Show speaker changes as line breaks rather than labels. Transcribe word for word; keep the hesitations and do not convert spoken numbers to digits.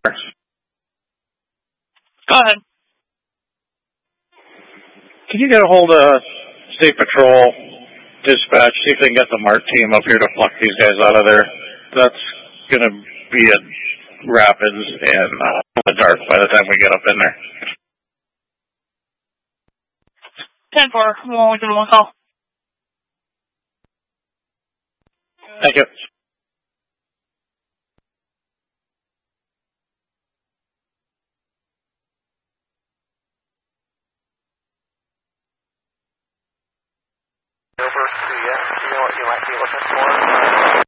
Go ahead.
Can you get a hold of State Patrol dispatch, see if they can get the MART team up here to pluck these guys out of there? That's going to be at Rapids and uh, the dark by the time we get up in there.
ten four, we'll give them a call.
Thank you.
Over to you. Do you know what you might be looking for?